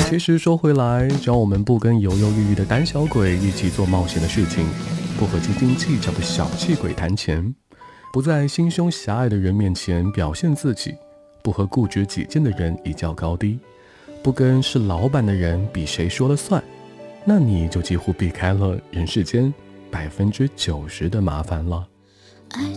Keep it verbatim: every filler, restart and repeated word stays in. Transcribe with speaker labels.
Speaker 1: 其实说回来，只要我们不跟犹犹豫豫的胆小鬼一起做冒险的事情，不和斤斤计较的小气鬼谈钱，不在心胸狭隘的人面前表现自己，不和固执己见的人一较高低，不跟是老板的人比谁说了算，那你就几乎避开了人世间百分之九十的麻烦了。
Speaker 2: 爱